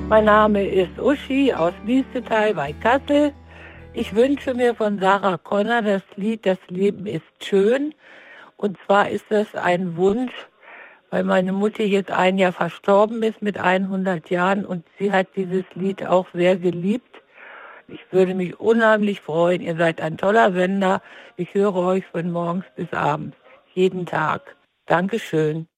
Mein Name ist Uschi aus Liestetal bei Kassel. Ich wünsche mir von Sarah Connor das Lied "Das Leben ist schön". Und zwar ist das ein Wunsch, weil meine Mutter jetzt ein Jahr verstorben ist mit 100 Jahren und sie hat dieses Lied auch sehr geliebt. Ich würde mich unheimlich freuen. Ihr seid ein toller Sender. Ich höre euch von morgens bis abends, jeden Tag. Dankeschön.